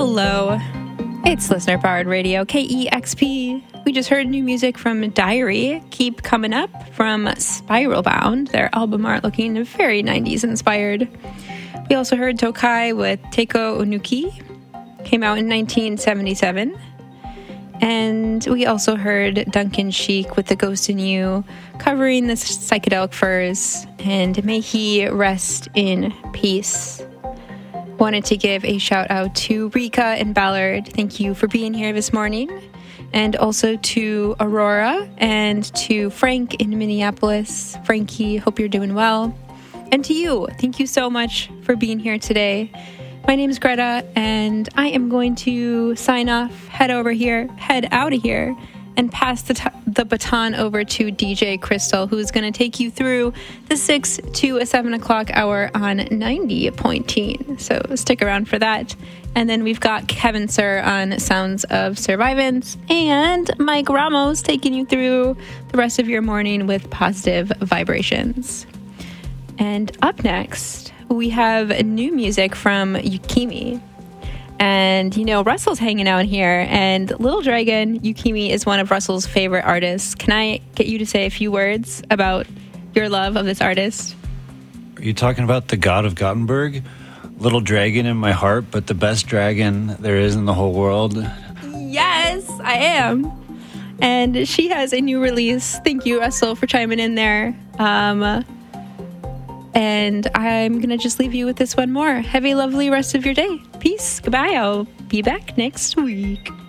Hello, it's Listener Powered Radio, KEXP. We just heard new music from Diary, Keep Coming Up from Spiral Bound. Their album art looking very 90s inspired. We also heard Tokai with Teiko Onuki, came out in 1977. And we also heard Duncan Sheik with The Ghost in You, covering the Psychedelic Furs, and may he rest in peace. Wanted to give a shout out to Rika and Ballard. Thank you for being here this morning. And also to Aurora and to Frank in Minneapolis. Frankie, hope you're doing well. And to you, thank you so much for being here today. My name is Greta, and I am going to sign off, head out of here, and pass the baton over to DJ Crystal, who's going to take you through the 6 to 7 o'clock hour on 90.teen. So stick around for that. And then we've got Kevin Sir on Sounds of Survivance, and Mike Ramos taking you through the rest of your morning with positive vibrations. And up next, we have new music from Yukimi. And, you know, Russell's hanging out here, and Little Dragon, Yukimi, is one of Russell's favorite artists. Can I get you to say a few words about your love of this artist? Are you talking about the god of Gothenburg? Little dragon in my heart, but the best dragon there is in the whole world? Yes, I am. And she has a new release. Thank you, Russell, for chiming in there. And I'm going to just leave you with this one more. Have a lovely rest of your day. Peace. Goodbye. I'll be back next week.